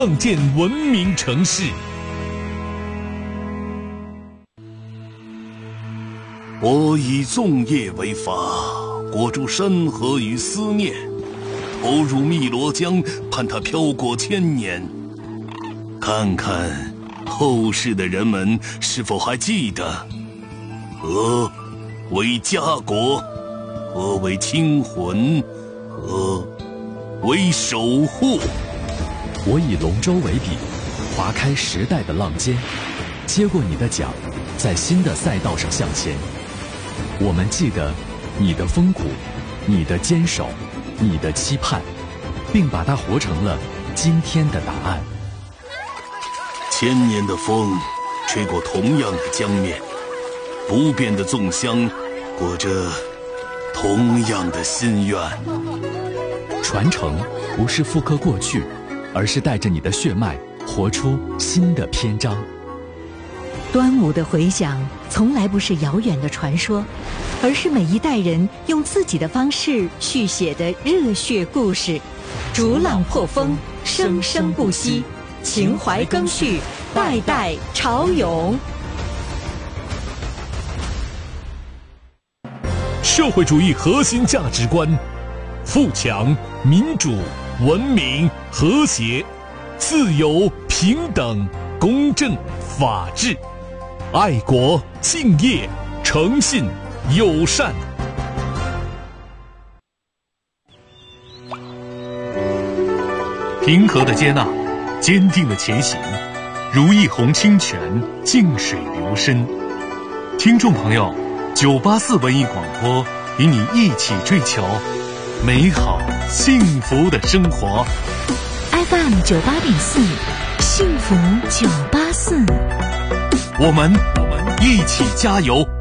创建文明城市。 我以粽叶为法，裹住山河与思念，投入汨罗江，盼它飘过千年。看看后世的人们是否还记得，何为家国，何为清魂，何为守护。 我以龙舟为笔，划开时代的浪尖，接过你的桨，在新的赛道上向前。我们记得你的风骨，你的坚守，你的期盼，并把它活成了今天的答案。 千年的风吹过同样的江面，不变的粽香裹着同样的心愿。 传承不是复刻过去，而是带着你的血脉活出新的篇章。 端午的回响从来不是遥远的传说，而是每一代人用自己的方式续写的热血故事。逐浪破风，生生不息，情怀更续，代代潮涌。 社会主义核心价值观：富强、民主、文明、和谐、自由、平等、公正、法治、爱国、敬业、诚信、友善。平和的接纳，坚定的前行，如一泓清泉，静水流深。听众朋友，984文艺广播与你一起追求美好幸福的生活。 FM 98.4，幸福984， 我们一起加油。